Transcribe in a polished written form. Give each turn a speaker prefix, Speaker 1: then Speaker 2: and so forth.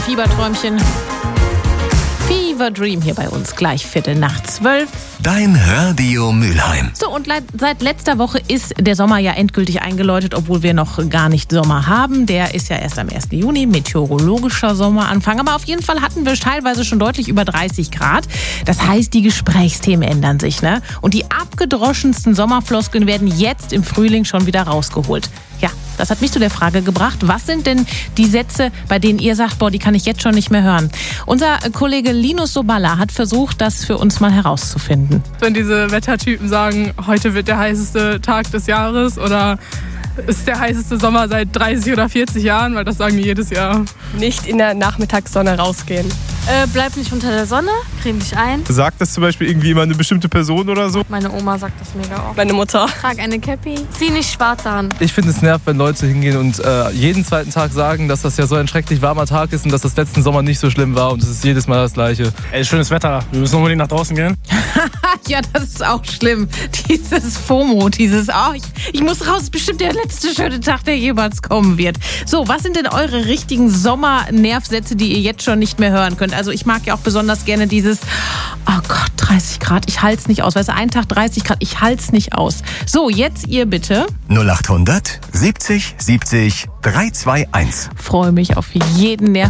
Speaker 1: Fieberträumchen. Fever Dream hier bei uns, gleich 11:45.
Speaker 2: Dein Radio Mülheim.
Speaker 1: So, und seit letzter Woche ist der Sommer ja endgültig eingeläutet, obwohl wir noch gar nicht Sommer haben. Der ist ja erst am 1. Juni, meteorologischer Sommeranfang. Aber auf jeden Fall hatten wir teilweise schon deutlich über 30 Grad. Das heißt, die Gesprächsthemen ändern sich, ne? Und die abgedroschensten Sommerfloskeln werden jetzt im Frühling schon wieder rausgeholt. Ja, das hat mich zu der Frage gebracht, was sind denn die Sätze, bei denen ihr sagt, boah, die kann ich jetzt schon nicht mehr hören? Unser Kollege Linus Soballa hat versucht, das für uns mal herauszufinden.
Speaker 3: Wenn diese Wettertypen sagen, heute wird der heißeste Tag des Jahres oder ist der heißeste Sommer seit 30 oder 40 Jahren, weil das sagen die jedes Jahr.
Speaker 4: Nicht in der Nachmittagssonne rausgehen.
Speaker 5: Bleib nicht unter der Sonne, creme dich ein.
Speaker 6: Sagt das zum Beispiel irgendwie immer eine bestimmte Person oder so?
Speaker 5: Meine Oma sagt das mega oft.
Speaker 4: Meine Mutter.
Speaker 5: Trag eine Cappy. Zieh nicht schwarz an.
Speaker 7: Ich finde es nervt, wenn Leute hingehen und jeden zweiten Tag sagen, dass das ja so ein schrecklich warmer Tag ist und dass das letzten Sommer nicht so schlimm war und es ist jedes Mal das Gleiche.
Speaker 6: Ey, schönes Wetter. Wir müssen unbedingt nach draußen gehen.
Speaker 1: Ja, das ist auch schlimm. Dieses FOMO, ich muss raus, ist bestimmt der letzte schöne Tag, der jemals kommen wird. So, was sind denn eure richtigen Sommernervsätze, die ihr jetzt schon nicht mehr hören könnt? Also ich mag ja auch besonders gerne dieses, oh Gott, 30 Grad, ich halte es nicht aus. Weißt du, ein Tag 30 Grad, ich halte es nicht aus. So, jetzt ihr bitte.
Speaker 2: 0800 70 70 321.
Speaker 1: Freue mich auf jeden Nerv.